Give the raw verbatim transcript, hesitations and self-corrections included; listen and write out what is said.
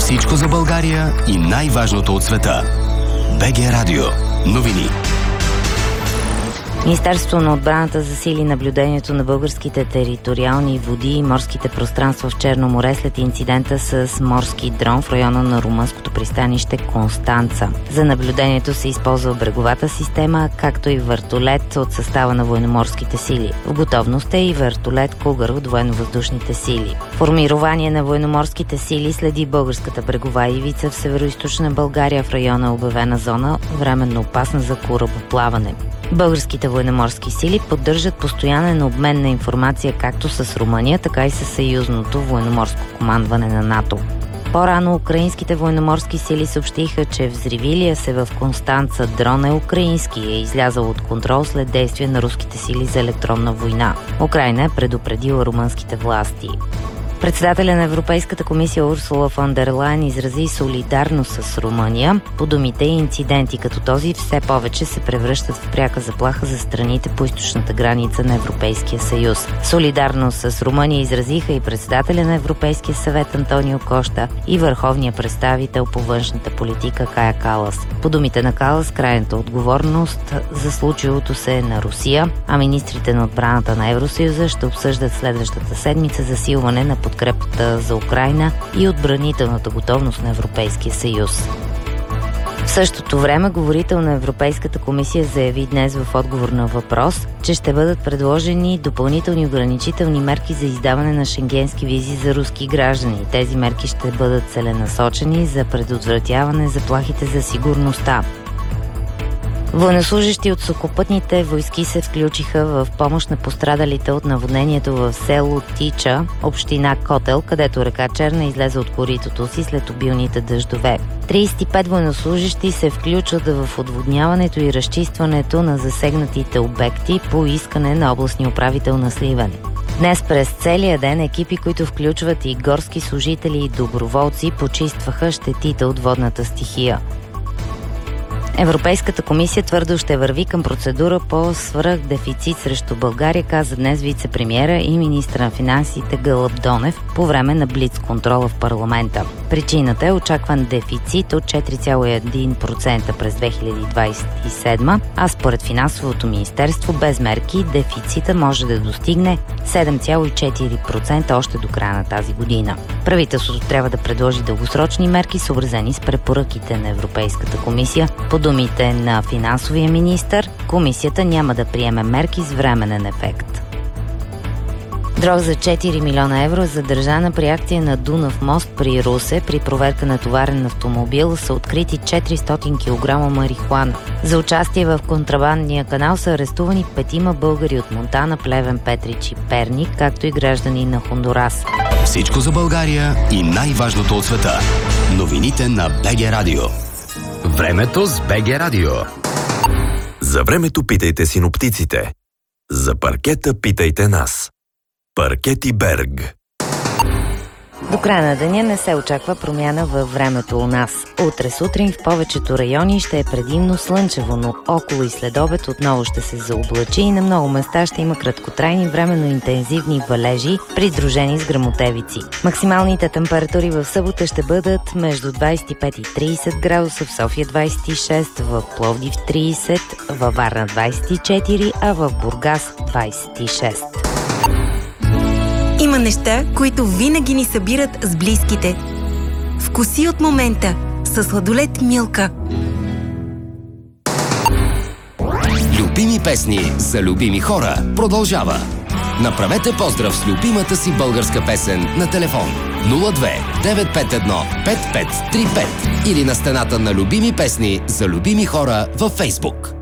Всичко за България и най-важното от света. БГ Радио. Новини. Министерството на отбраната засили наблюдението на българските териториални води и морските пространства в Черно море след инцидента с морски дрон в района на румънското пристанище Констанца. За наблюдението се използва бреговата система, както и вертолет от състава на военноморските сили. В готовност е и вертолет Кугър от военновъздушните сили. Формирование на военноморските сили следи българската брегова ивица в североизточна България в района обявена зона, временно опасна за корабоплаване. Българските военноморски сили поддържат постоянен обмен на информация както с Румъния, така и с съюзното военноморско командване на НАТО. По-рано украинските военноморски сили съобщиха, че взривилия се в Констанца дрон е украински и е излязъл от контрол след действие на руските сили за електронна война. Украйна е предупредила румънските власти. Председателя на Европейската комисия Урсула фон дер Лайен изрази солидарност с Румъния. По думите и инциденти като този все повече се превръщат в пряка заплаха за страните по източната граница на Европейския съюз. Солидарност с Румъния изразиха и председателя на Европейския съвет Антонио Кошта и върховния представител по външната политика Кая Калас. По думите на Калас, крайната отговорност за случилото се е на Русия, а министрите на отбраната на Евросъюза ще обсъждат следващата седмица засилване на подкрепата за Украйна и отбранителната готовност на Европейския съюз. В същото време говорител на Европейската комисия заяви днес в отговор на въпрос, че ще бъдат предложени допълнителни ограничителни мерки за издаване на шенгенски визи за руски граждани. Тези мерки ще бъдат целенасочени за предотвратяване заплахите за сигурността. Военнослужещи от сухопътните войски се включиха в помощ на пострадалите от наводнението в село Тича, община Котел, където река Черна излезе от коритото си след обилните дъждове. тридесет и пет военнослужещи се включват в отводняването и разчистването на засегнатите обекти по искане на областния управител на Сливен. Днес през целия ден екипи, които включват и горски служители и доброволци, почистваха щетите от водната стихия. Европейската комисия твърдо ще върви към процедура по свръхдефицит срещу България, каза днес вице-премиера и министър на финансите Гълъб Донев по време на блиц-контрола в парламента. Причината е очакван дефицит от четири цяло и едно процента през две хиляди двадесет и седма, а според финансовото министерство без мерки дефицита може да достигне седем цяло и четири процента още до края на тази година. Правителството трябва да предложи дългосрочни мерки, съобразени с препоръките на Европейската комисия. По думите на финансовия министър, комисията няма да приеме мерки с временен ефект. Дрог за четири милиона евро задържана при акция на Дунав мост при Русе. При проверка на товарен автомобил са открити четиристотин килограма марихуана. За участие в контрабандния канал са арестувани петима българи от Монтана, Плевен, Петрич и Перник, както и граждани на Хондурас. Всичко за България и най-важното от света. Новините на БГ Радио. Времето с БГ Радио. За времето питайте синоптиците. За паркета питайте нас. Паркети Берг. До края на деня не се очаква промяна във времето у нас. Утре сутрин в повечето райони ще е предимно слънчево, но около и след обед отново ще се заоблачи и на много места ще има краткотрайни временно интензивни валежи, придружени с гръмотевици. Максималните температури в събота ще бъдат между двадесет и пет и тридесет градуса, в София двадесет и шест, в Пловдив тридесет, във Варна двадесет и четири, а в Бургас двадесет и шест. Има неща, които винаги ни събират с близките. Вкуси от момента със сладолед Милка. Любими песни за любими хора продължава. Направете поздрав с любимата си българска песен на телефон нула две девет пет едно пет пет три пет или на стената на любими песни за любими хора във Фейсбук.